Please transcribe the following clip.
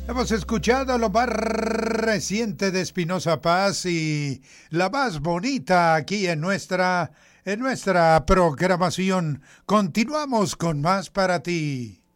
Hemos escuchado lo más reciente de Espinoza Paz y la más bonita aquí en nuestra programación. Continuamos con más para ti.